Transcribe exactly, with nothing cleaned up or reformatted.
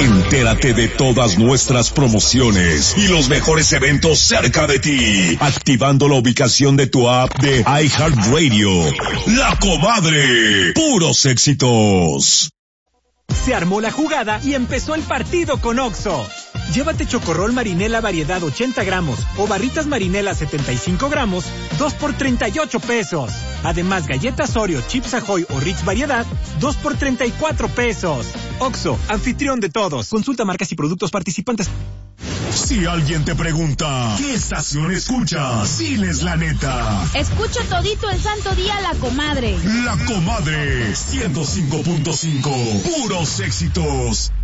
Entérate de todas nuestras promociones y los mejores eventos cerca de ti, activando la ubicación de tu app de iHeartRadio. La Comadre, puros éxitos. Se armó la jugada y empezó el partido con Oxxo. Llévate chocorrol marinela variedad ochenta gramos o barritas marinela setenta y cinco gramos, dos por treinta y ocho pesos. Además, galletas Oreo, Chips Ahoy o Ritz variedad, dos por treinta y cuatro pesos. Oxxo, anfitrión de todos. Consulta marcas y productos participantes. Si alguien te pregunta, ¿qué estación escuchas? Diles la neta. Escucho todito el santo día La Comadre. La Comadre, ciento cinco punto cinco, puros éxitos.